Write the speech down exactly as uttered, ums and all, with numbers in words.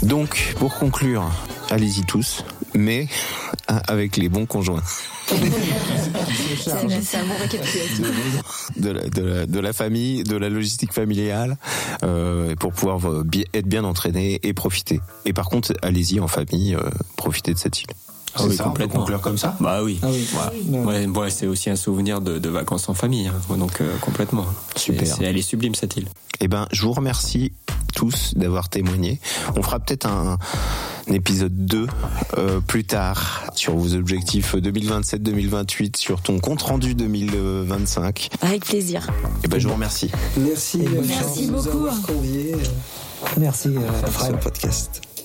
Donc, pour conclure, allez-y tous, mais avec les bons conjoints. C'est un bon récapitulatif. De la, de, la, de la famille, de la logistique familiale, euh, pour pouvoir être bien entraîné et profiter. Et par contre, allez-y en famille, euh, profitez de cette île. Ah c'est oui, ça, complètement. On peut conclure comme ça. Bah oui. Ah oui. Voilà. Ouais, ouais, c'est aussi un souvenir de, de vacances en famille, hein. Donc euh, complètement. Super. C'est, c'est, elle est sublime cette île. Eh ben, je vous remercie tous d'avoir témoigné. On fera peut-être un, un épisode deux euh, plus tard sur vos objectifs deux mille vingt-sept deux mille vingt-huit, sur ton compte rendu deux mille vingt-cinq. Avec plaisir. Eh ben, je vous remercie. Merci. Merci beaucoup. Convié. Merci, euh, Fred. Sur le podcast.